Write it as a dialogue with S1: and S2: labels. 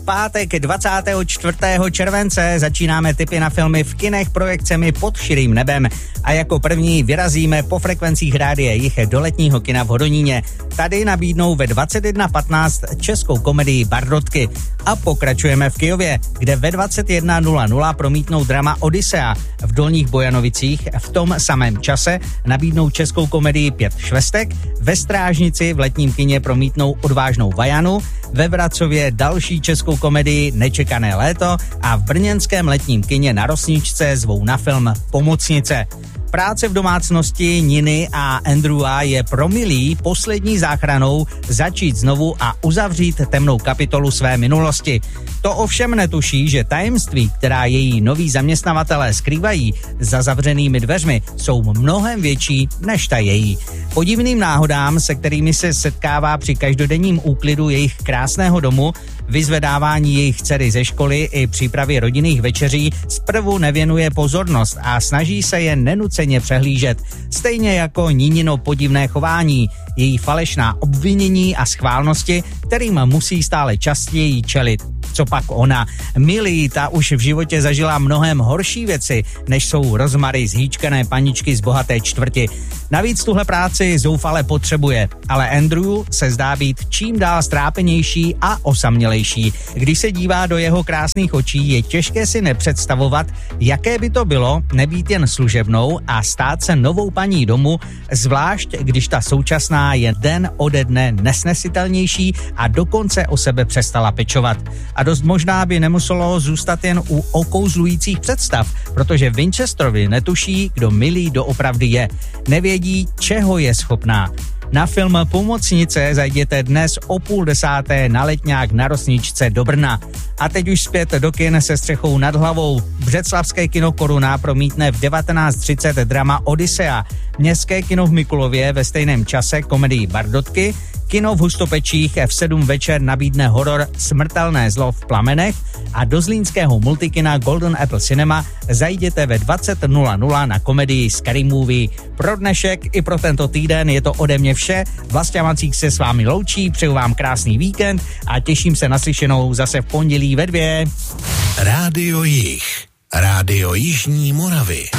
S1: pátek 24. července začínáme tipy na filmy v kinech projekcemi pod širým nebem a jako první vyrazíme po frekvencích Rádia Jich do letního kina v Hodoníně. Tady nabídnou ve 21:15 českou komedii Bardotky a pokračujeme v Kyjově, kde ve 21:00 promítnou drama Odyssea. V Dolních Bojanovicích v tom samém čase nabídnou českou komedii 5 švestek, ve Strážnici v letním kině promítnou Odvážnou Vajanu, ve Vracově další českou komedii Nečekané léto a v brněnském letním kině na Rosničce zvou na film Pomocnice. Práce v domácnosti Niny a Andrewa je pro Milí poslední záchranou začít znovu a uzavřít temnou kapitolu své minulosti. To ovšem netuší, že tajemství, která její noví zaměstnavatelé skrývají za zavřenými dveřmi, jsou mnohem větší než ta její. Podivným náhodám, se kterými se setkává při každodenním úklidu jejich krásného domu, vyzvedávání jejich dcery ze školy i přípravě rodinných večeří zprvu nevěnuje pozornost a snaží se je nenuceně přehlížet. Stejně jako Ninino podivné chování, její falešná obvinění a schválnosti, kterým musí stále častěji čelit. Co pak ona? Milí, ta už v životě zažila mnohem horší věci, než jsou rozmary zhýčkané paničky z bohaté čtvrti. Navíc tuhle práci zoufale potřebuje, ale Andrew se zdá být čím dál strápenější a osamělejší. Když se dívá do jeho krásných očí, je těžké si nepředstavovat, jaké by to bylo nebýt jen služebnou a stát se novou paní domu, zvlášť když ta současná je den ode dne nesnesitelnější a dokonce o sebe přestala pečovat. A dost možná by nemuselo zůstat jen u okouzlujících představ, protože Winchesterovi netuší, kdo Milí doopravdy je. Nevědí, čeho je schopná. Na film Pomocnice zajděte dnes o 9:30 na Letňák na Rosničce do Brna. A teď už zpět do kin se střechou nad hlavou. Břeclavské kino Koruna promítne v 19:30 drama Odyssea. Městské kino v Mikulově ve stejném čase komedii Bardotky. Kino v Hustopečích v 7 večer nabídne horor Smrtelné zlo v plamenech a do zlínského multikina Golden Apple Cinema zajděte ve 20:00 na komedii Scary Movie. Pro dnešek i pro tento týden je to ode mě vše. Vlastě Macík se s vámi loučí, přeju vám krásný víkend a těším se na slyšenou zase v pondělí ve 2.
S2: Rádio Jich, Rádio Jižní Moravy.